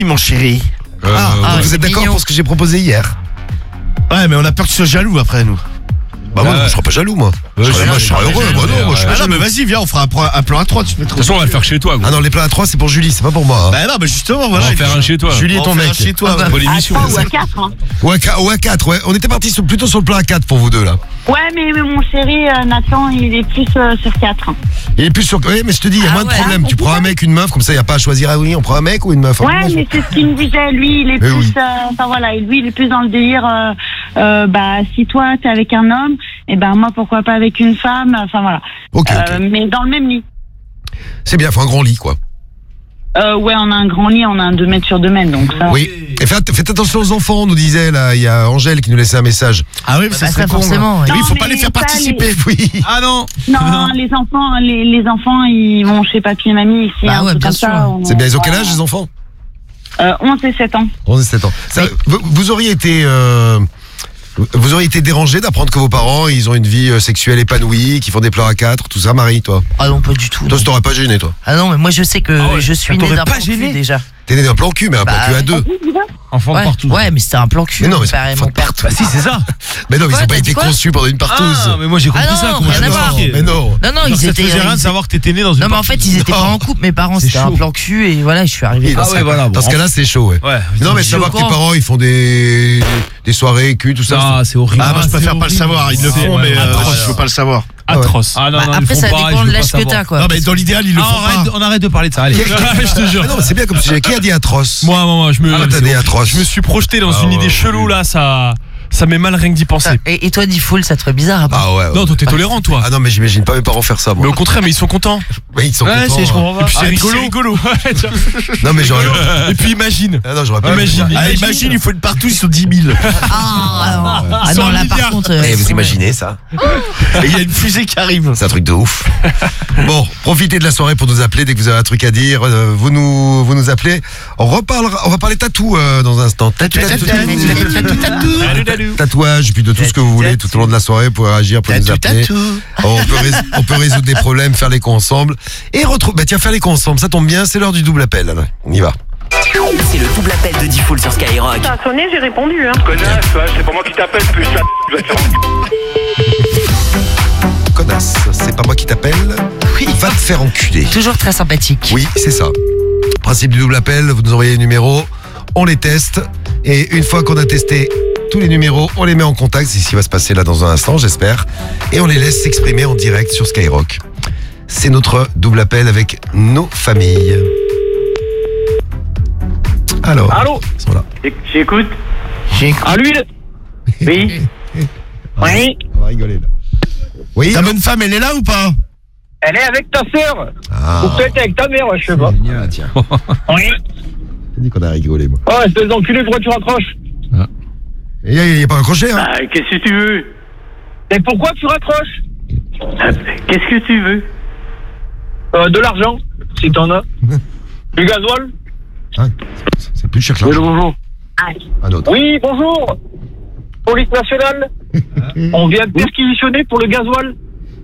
mon chéri. Vous êtes d'accord pour ce que j'ai proposé hier? Ouais, mais on a peur que tu sois jaloux après nous. Bah moi, je serai pas jaloux, moi. Je serai heureux. Moi, je serai non, mais vas-y, viens, on fera un plan à 3. Tu peux De toute façon, on va le faire chez toi. Gros. Ah non, les plans à 3, c'est pour Julie, c'est pas pour moi. Bah non, mais justement, voilà. On va faire un chez toi. Julie et ton mec. Chez toi, pour l'émission. À 3 ou à 4, hein. Ou à 4, ouais. On était parti plutôt sur le plan à 4 pour vous deux, là. Ouais, mais mon chéri, Nathan, il est plus sur 4. Il est plus sur. Oui, mais je te dis, il y a moins de problèmes. Tu prends un mec, une meuf, comme ça, il n'y a pas à choisir. Ah oui, on prend un mec ou une meuf. Ouais, mais c'est ce qu'il me disait. Lui, il est plus. Enfin voilà, lui, il est plus dans le délire. Si toi, t'es avec un homme, et ben moi, pourquoi pas avec une femme. Enfin voilà. Ok. Mais dans le même lit. C'est bien, faut un grand lit, quoi. Ouais, on a un grand lit, on a un 2 mètres sur 2 mètres, donc ça. Oui. Et faites attention aux enfants, on nous disait là. Il y a Angèle qui nous laissait un message. Ah oui, mais ça serait forcément. Oui, il faut Non, pas les mais faire ça, participer. Oui. Ah non. Non, les enfants, ils vont chez papy et mamie ici. Bah ouais, bien sûr. C'est bien, ils ont quel âge, les enfants? 11 et 7 ans. 11 et 7 ans. Ça, vous auriez été dérangé d'apprendre que vos parents, ils ont une vie sexuelle épanouie, qu'ils font des plans à 4, tout ça, Marie, toi? Ah non, pas du tout. Toi, ça t'aurait pas gêné, toi? Ah non, mais moi je sais que je suis né d'un plan cul déjà. T'es né d'un plan cul, mais un plan cul à 2. Enfant de partout. Ouais, mais c'était un plan cul. Mais non, mais pareil, c'est mon père. Bah si, c'est ça. Mais non, ils Quoi, ont pas t'as été dit quoi conçus pendant une partouze. Ah, mais moi j'ai compris Ah non, ça. Comment rien à voir. Mais non. Non, ils ça étaient. faisait rien de savoir que t'étais né dans une. Non, mais en fait, ils étaient pas en couple, mes parents. C'était un chaud. plan cul et voilà, je suis arrivé. Dans ce cas-là, c'est chaud, ouais. Non, mais je suis savoir au que tes courant. parents, ils font des soirées, cul, tout ça. Ah, c'est horrible. Ah, moi, je préfère pas le savoir. Ils le font, mais je veux pas le savoir. Atroce. Ah non, non, Après, ça dépend de l'âge que t'as, quoi. Non, mais dans l'idéal, ils le font pas. On arrête de parler de ça. Allez, je te jure. Ah non, c'est bien comme sujet. Qui a dit atroce? Moi, je me suis projeté dans une idée chelou là, ça m'est mal rien que d'y penser. Et toi, Diffoul, ça te ferait bizarre après. Ah ouais. Non, toi t'es tolérant, toi. Ah non, mais j'imagine pas mes parents faire ça, moi. Mais au contraire, mais ils sont contents. Oui, ils sont Ouais, contents. je comprends pas. Et puis C'est rigolo. Ouais, tiens. Non, mais j'aurais. Et puis imagine. Ah non, j'aurais pas. Imagine, il faut une partouze sur 10 000. Ah non, là par contre. Eh, vous imaginez ça? Et il y a une fusée qui arrive. C'est un truc de ouf. Bon, profitez de la soirée pour nous appeler dès que vous avez un truc à dire. Vous nous appelez. On va parler tatou dans un instant. Tatouage, puis de tout ce que vous voulez tout au long de la soirée. Vous pouvez réagir, pour nous appeler. On peut résoudre des problèmes, faire les cons ensemble. Et retrouver. Bah tiens, faire les cons ensemble, ça tombe bien, c'est l'heure du double appel. Alors, on y va. C'est le double appel de Diffoul sur Skyrock. Ça a sonné, j'ai répondu. Hein. Connasse, c'est pas moi qui t'appelle, plus la je vais te faire Connasse, c'est pas moi qui t'appelle. Oui. Va te faire enculer. Toujours très sympathique. Oui, c'est ça. Principe du double appel, vous nous envoyez les numéros, on les teste. Et une fois qu'on a testé tous les numéros, on les met en contact. C'est ce qui va se passer là dans un instant, j'espère. Et on les laisse s'exprimer en direct sur Skyrock. C'est notre double appel avec nos familles. Alors, Allô? ils sont là. J'écoute. Ah, lui, oui. Oui. On va rigoler là. Oui, Ta bonne femme, elle est là ou pas? Elle est avec ta sœur. Ah, Ou peut-être avec ta mère, je sais pas. génial, tiens. Oui. J'ai dit qu'on a rigolé, moi. Oh, espèce d'enculé, pourquoi tu raccroches? Il n'y a pas un crochet, hein? Ah, qu'est-ce que tu veux? Et pourquoi tu raccroches? Qu'est-ce que tu veux? De l'argent, si t'en as. Du gasoil? Hein, c'est plus cher que Oui, l'argent. bonjour. Un autre. Oui, bonjour. Police nationale. On vient de perquisitionner pour le gasoil.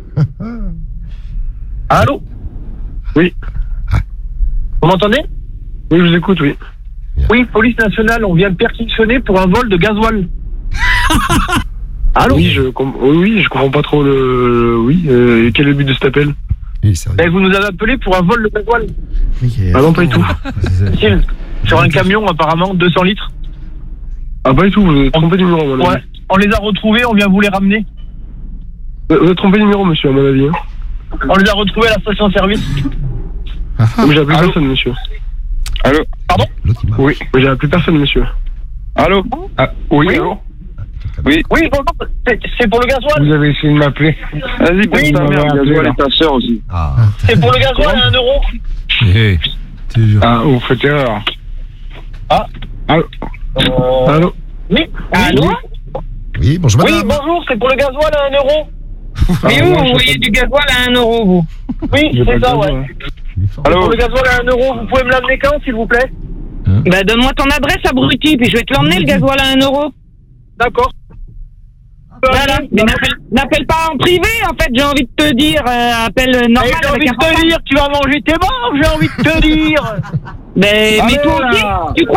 Allô? Oui. Vous m'entendez? Oui, je vous écoute, oui. Oui, police nationale, on vient de perquisitionner pour un vol de gasoil. Allô? Oui, je comprends pas trop le. Oui, quel est le but de cet appel? Oui, sérieux. Eh, vous nous avez appelé pour un vol de gasoil. Ah non, pas du tout. Sur un camion, apparemment, 200 litres. Ah, pas du tout, vous avez trompé de numéro, à mon avis. Ouais. On les a retrouvés, on vient vous les ramener. Vous avez trompé de numéro, monsieur, à mon avis. Hein. On les a retrouvés à la station-service. Mais j'ai appelé Allô? personne, monsieur. Allô? Pardon? L'autre, il m'a- Oui, mais j'ai appelé personne, monsieur. Allô? Ah, oui, Oui. allô? Oui, bonjour, c'est pour le gasoil? Vous avez essayé de m'appeler. Vas-y, Oui, ta mère, appelé, gasoil là. et ta sœur aussi. Ah. C'est pour le gasoil à 1 euro? Ah, vous faites erreur. Ah. Allô? Allô? Oui? Allô? Oui, bonjour Oui, madame. bonjour, c'est pour le gasoil à 1 euro? Mais où vous voyez du gasoil à 1 euro, vous? Oui, c'est ça, ouais. Allô? Pour le gasoil à 1 euro, vous pouvez me l'amener quand, s'il vous plaît? Bah, donne-moi ton adresse, abruti, puis je vais te l'emmener, le gasoil à 1 euro. D'accord. Voilà. Mais n'appelle pas en privé, en fait, j'ai envie de te dire. Appelle normal J'ai avec envie un de te format. dire, tu vas manger tes morts, j'ai envie de te dire. Mais toi aussi, tu crois